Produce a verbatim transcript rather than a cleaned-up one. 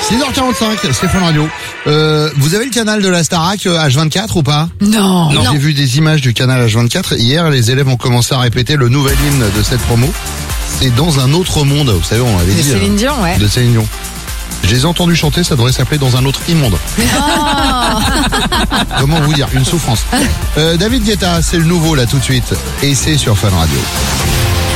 six heures quarante-cinq, c'est Fun Radio. Euh, vous avez le canal de la Starac euh, H vingt-quatre ou pas? Non. Non. J'ai vu des images du canal H vingt-quatre. Hier, les élèves ont commencé à répéter le nouvel hymne de cette promo. C'est Dans un autre monde. Vous savez, on avait De dit. Céline euh, Dion, ouais. De Céline Dion. Je les ai entendus chanter, ça devrait s'appeler Dans un autre immonde. Oh. Comment vous dire? Une souffrance. Euh, David Guetta, c'est le nouveau là tout de suite. Et c'est sur Fun Radio.